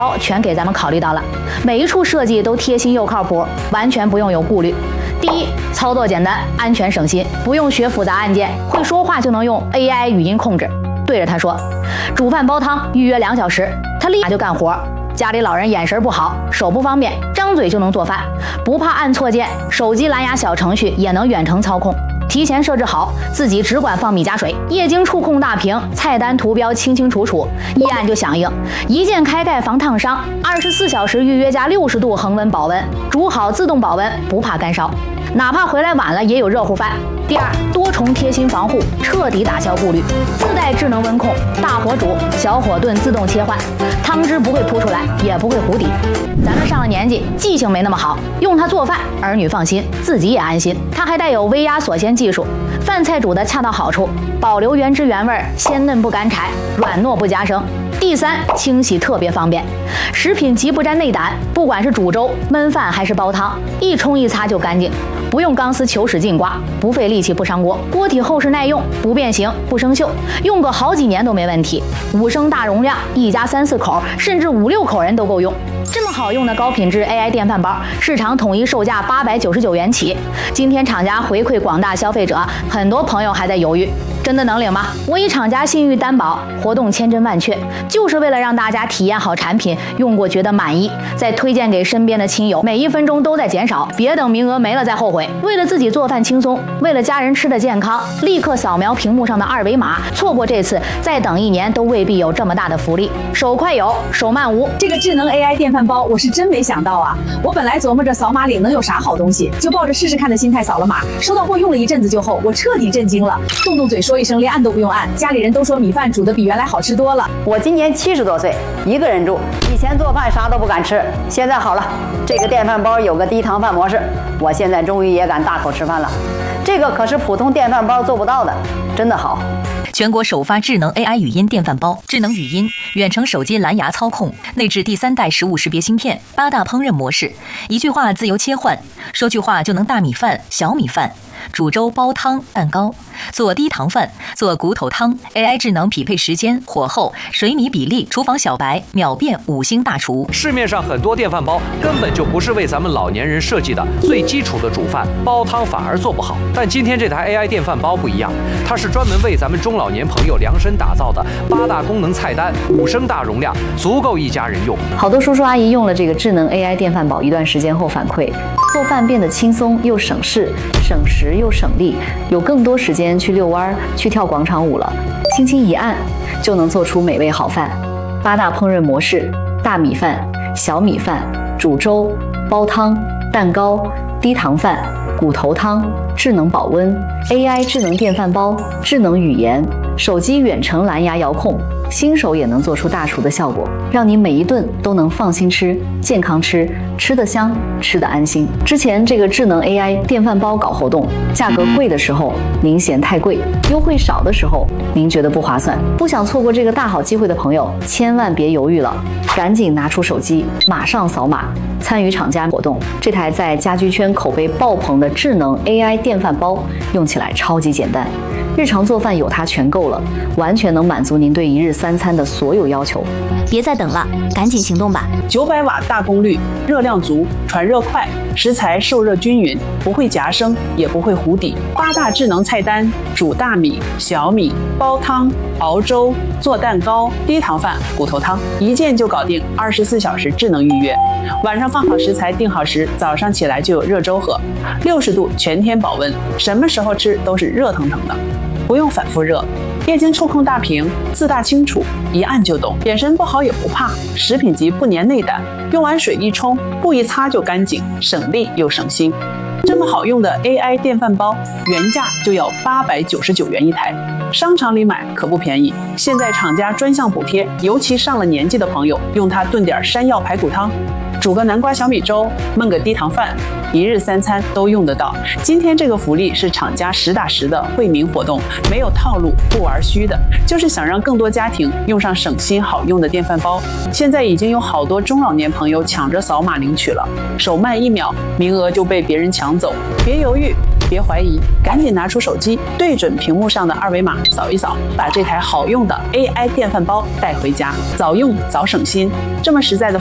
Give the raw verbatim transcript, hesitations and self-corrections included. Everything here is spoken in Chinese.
全给咱们考虑到了，每一处设计都贴心又靠谱，完全不用有顾虑。第一，操作简单，安全省心，不用学复杂按键，会说话就能用 A I 语音控制，对着他说，煮饭煲汤预约两小时，他立马就干活。家里老人眼神不好，手不方便，张嘴就能做饭，不怕按错键，手机蓝牙小程序也能远程操控。提前设置好，自己只管放米加水，液晶触控大屏，菜单图标清清楚楚，一按就响应，一键开盖防烫伤，二十四小时预约加六十度恒温保温，煮好自动保温，不怕干烧，哪怕回来晚了也有热乎饭。第二，多重贴心防护，彻底打消顾虑，自带智能温控，大火煮，小火炖自动切换，汤汁不会扑出来，也不会糊底。咱们上了年纪，记性没那么好，用它做饭，儿女放心，自己也安心。它还带有微压锁鲜技术，饭菜煮的恰到好处，保留原汁原味，鲜嫩不干柴，软糯不夹生。第三，清洗特别方便，食品极不沾内胆，不管是煮粥、焖饭还是煲汤，一冲一擦就干净，不用钢丝球使劲刮，不费力气不伤锅，锅体厚实耐用，不变形不生锈，用个好几年都没问题。五升大容量，一家三四口甚至五六口人都够用。这么好用的高品质 A I 电饭煲，市场统一售价八百九十九元起。今天厂家回馈广大消费者，很多朋友还在犹豫，真的能领吗？我以厂家信誉担保，活动千真万确，就是为了让大家体验好产品，用过觉得满意，再推荐给身边的亲友。每一分钟都在减少，别等名额没了再后悔。为了自己做饭轻松，为了家人吃的健康，立刻扫描屏幕上的二维码，错过这次，再等一年都未必有这么大的福利。手快有，手慢无。 这个智能 A I 电饭煲，我是真没想到啊！我本来琢磨着扫码领能有啥好东西，就抱着试试看的心态扫了码，收到货用了一阵子就后，我彻底震惊了，动动嘴说一声，连按都不用按，家里人都说米饭煮的比原来好吃多了。 我今年七十多岁，一个人住，以前做饭啥都不敢吃，现在好了，这个电饭煲有个低糖饭模式，我现在终于也敢大口吃饭了。这个可是普通电饭煲做不到的，真的好。 全国首发智能 A I 语音电饭煲，智能语音，远程手机蓝牙操控，内置第三代食物识别芯片，八大烹饪模式，一句话自由切换，说句话就能大米饭、小米饭。煮粥、煲汤、蛋糕，做低糖饭，做骨头汤 ，A I 智能匹配时间、火候、水米比例、厨房小白，秒变五星大厨。 市面上很多电饭煲根本就不是为咱们老年人设计的，最基础的煮饭、煲汤反而做不好。但今天这台 A I 电饭煲不一样，它是专门为咱们中老年朋友量身打造的，八大功能菜单，五升大容量，足够一家人用。 好多叔叔阿姨用了这个智能 A I 电饭煲一段时间后反馈，做饭变得轻松又省事，省时又省力，有更多时间去遛弯、去跳广场舞了。轻轻一按，就能做出美味好饭。八大烹饪模式：大米饭、小米饭、煮粥、煲汤、蛋糕、低糖饭、骨头汤、智能保温、A I 智能电饭煲、智能语言、手机远程蓝牙遥控，新手也能做出大厨的效果，让你每一顿都能放心吃、健康吃，吃得香，吃得安心。之前这个智能 A I 电饭煲搞活动，价格贵的时候您嫌太贵，优惠少的时候您觉得不划算。不想错过这个大好机会的朋友，千万别犹豫了，赶紧拿出手机，马上扫码参与厂家活动。这台在家居圈口碑爆棚的智能 A I 电饭煲，用起来超级简单，日常做饭有它全够了，完全能满足您对一日三餐的所有要求。 别再等了，赶紧行动吧！ 九百瓦大功率，热量足，传热快，食材受热均匀，不会夹生，也不会糊底。八大智能菜单：煮大米、小米、煲汤、熬粥、做蛋糕、低糖饭、骨头汤，一键就搞定，二十四小时智能预约。晚上放好食材，定好时，早上起来就有热粥喝，六十度全天保温，什么时候吃都是热腾腾的，不用反复热。液晶触控大屏，字大清楚，一按就懂。眼神不好也不怕，食品级不粘内胆，用完水一冲，布一擦就干净，省力又省心。这么好用的 A I 电饭煲，原价就要八百九十九元一台，商场里买可不便宜。现在厂家专项补贴，尤其上了年纪的朋友，用它炖点山药排骨汤，煮个南瓜小米粥，焖个低糖饭，一日三餐都用得到。今天这个福利是厂家实打实的惠民活动，没有套路，不玩虚的，就是想让更多家庭用上省心好用的电饭煲。现在已经有好多中老年朋友抢着扫码领取了，手慢一秒，名额就被别人抢走。别犹豫， 别怀疑，赶紧拿出手机，对准屏幕上的二维码扫一扫，把这台好用的 A I 电饭煲带回家，早用早省心。这么实在的